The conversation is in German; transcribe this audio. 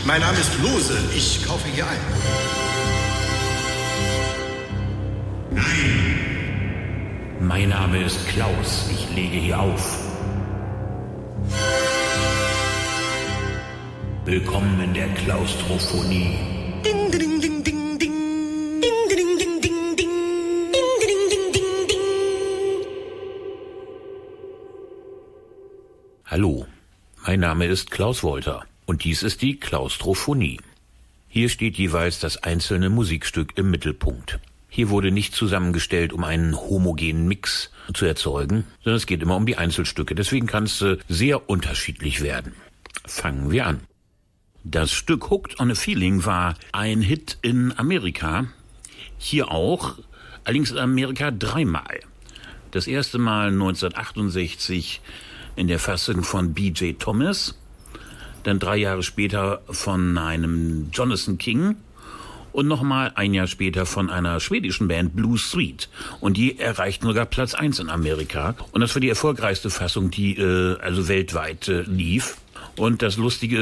Mein Name ist Lose. Ich kaufe hier ein. Nein. Mein Name ist Klaus. Ich lege hier auf. Willkommen in der Klaustrophonie. Ding, ding, ding, ding, ding. Ding, ding, ding, ding, ding. Ding, ding, ding, ding, ding. Hallo, mein Name ist Klaus Wolter und dies ist die Klaustrophonie. Hier steht jeweils das einzelne Musikstück im Mittelpunkt. Hier wurde nicht zusammengestellt, um einen homogenen Mix zu erzeugen, sondern es geht immer um die Einzelstücke. Deswegen kann es sehr unterschiedlich werden. Fangen wir an. Das Stück Hooked on a Feeling war ein Hit in Amerika, hier auch, allerdings in Amerika 3-mal. Das erste Mal 1968 in der Fassung von B.J. Thomas, dann 3 Jahre später von einem Jonathan King und nochmal 1 Jahr später von einer schwedischen Band Blue Sweet. Und die erreichten sogar Platz 1 in Amerika. Und das war die erfolgreichste Fassung, die also weltweit lief. Und das Lustige